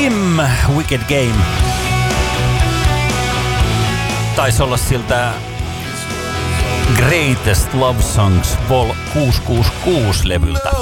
Kim, Wicked Game. Taisi olla siltä Greatest Love Songs Vol 666-levyltä.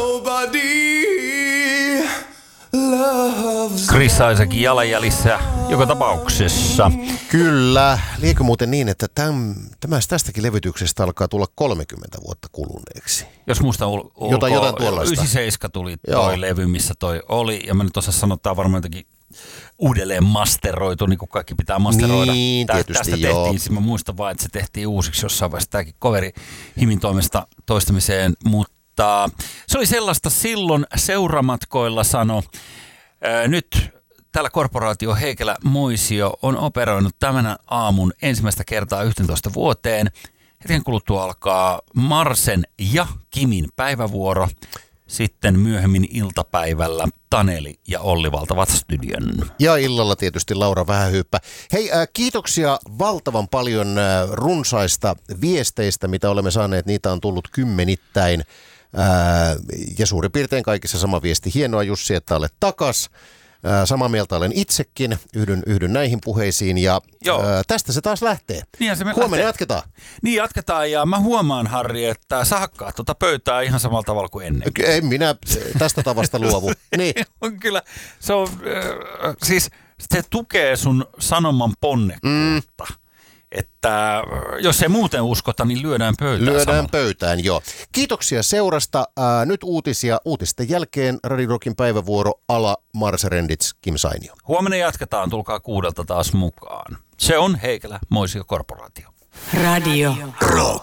Chris Isaacin jalanjäljissä joka tapauksessa. Kyllä. Liekö muuten niin, että tästäkin levytyksestä alkaa tulla 30 vuotta kuluneeksi? Jos muista jotain tuollaista. 97 tuli toi levy, missä toi oli. Ja mä nyt osaa sanoa, varmaan jotenkin uudelleen masteroitu, niin kuin kaikki pitää masteroida. Niin, tietysti tästä tehtiin, mä muistan vaan, että se tehtiin uusiksi jossain vaiheessa tämäkin coveri Himin toimesta toistamiseen, mutta se oli sellaista silloin seuramatkoilla sano. Nyt täällä korporaatio Heikelä Moisio on operoinut tämän aamun ensimmäistä kertaa 11 vuoteen. Hetken kuluttua alkaa Marsen ja Kimin päivävuoro. Sitten myöhemmin iltapäivällä Taneli ja Olli valtavat studion. Ja illalla tietysti Laura Vähähyyppä. Hei, kiitoksia valtavan paljon runsaista viesteistä, mitä olemme saaneet. Niitä on tullut kymmenittäin. Ja suurin piirtein kaikissa sama viesti. Hienoa Jussi, että olet takas. Samaa mieltä olen itsekin. Yhdyn näihin puheisiin ja tästä se taas lähtee. Huomenna jatketaan. Niin jatketaan ja mä huomaan, Harri, että sä hakkaat tuota pöytää ihan samalla tavalla kuin ennen. En minä tästä tavasta luovu. Niin. Kyllä, se on, siis se tukee sun sanoman ponnekkuutta. Että jos ei muuten uskota, niin lyödään pöytään. Lyödään pöytään, joo. Kiitoksia seurasta. Nyt uutisia. Uutisten jälkeen Radio Rockin päivävuoro ala Marse Rendits, Kim Sainio. Huomenna jatketaan. Tulkaa 6 taas mukaan. Se on Heikelä Moisio Korporaatio. Radio Rock.